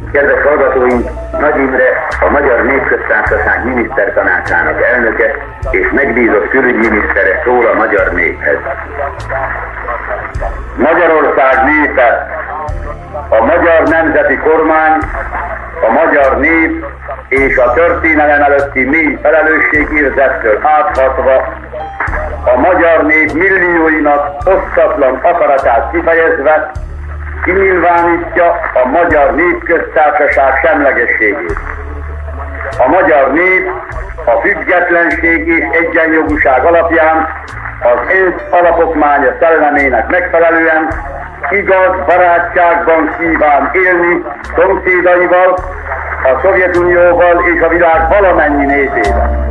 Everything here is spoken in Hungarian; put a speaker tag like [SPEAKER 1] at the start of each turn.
[SPEAKER 1] Kedves hallgatóink, Nagy Imre, a Magyar Népköztársaság minisztertanácsának elnöke és megbízott külügyminisztere szól a magyar néphez. Magyarország népe, a magyar nemzeti kormány, a magyar nép és a történelem előtti mély felelősségérzettől áthatva a magyar nép millióinak osztatlan akaratát kifejezve kinyilvánítja a Magyar Népköztársaság semlegességét. A magyar nép a függetlenség és egyenjogúság alapján az ENSZ alapokmánya szellemének megfelelően igaz barátságban kíván élni szomszédaival, a Szovjetunióval és a világ valamennyi népével.